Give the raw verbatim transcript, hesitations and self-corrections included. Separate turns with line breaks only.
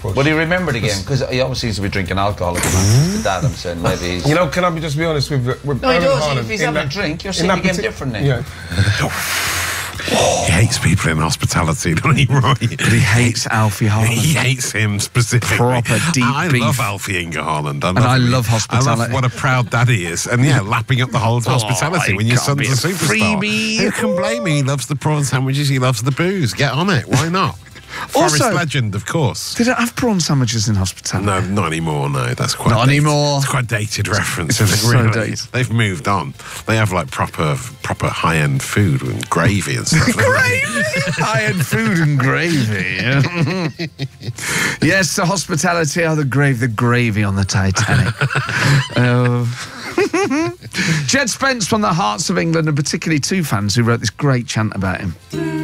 push.
But he remembered again, because he obviously used to be drinking alcohol at the time. The dad, I'm saying, maybe he's...
You know, can I be, just be honest with... with
No, he does.
Haaland,
If he's having
that,
a drink, you're seeing the game differently.
Yeah.
He hates people in hospitality, doesn't he, Roy?
But he hates Alfie Haaland.
He hates him specifically.
Proper deep
I
beef.
love Alfie Inge Haaland. I love
And I
him.
love hospitality.
I love what a proud dad he is. And yeah, lapping up the whole hospitality
he
when your
can't
son's
be
a
a
superstar.
freebie.
Who can blame him? He loves the prawn sandwiches, he loves the booze. Get on it. Why not? Forest
Also-
legend, of course.
They don't have prawn sandwiches in hospitality.
No, not anymore, no. That's quite
Not
dated.
anymore.
It's quite a dated reference,
It's
isn't it,
so
really?
dated.
They've moved on. They have, like, proper proper high-end food and gravy and stuff.
Gravy! High-end food and gravy. Yes, the hospitality are the grave, the gravy on the Titanic. uh, Jed Spence from the Hearts of England, and particularly two fans who wrote this great chant about him.